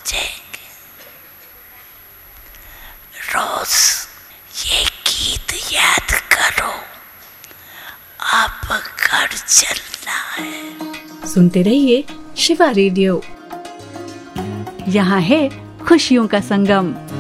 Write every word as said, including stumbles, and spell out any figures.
जाएंगे। रोज ये गीत याद करो, अब घर चलना है। सुनते रहिए शिवा रेडियो, यहाँ है खुशियों का संगम।